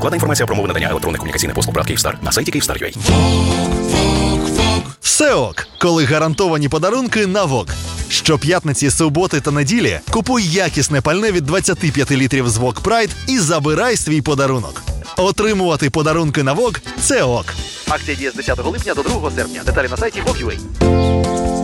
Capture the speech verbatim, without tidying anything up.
Докладна інформація про умови надання електронних комунікаційних послуг ПРАТ Київстар на сайті Київстар.ua. Все ок, коли гарантовані подарунки на ВОК. Щоп'ятниці, суботи та неділі купуй якісне пальне від двадцять п'ять літрів з ВОК Прайд і забирай свій подарунок. Отримувати подарунки на ВОК – це ок. Акція діє з десятого липня до другого серпня. Деталі на сайті вок крапка ю а.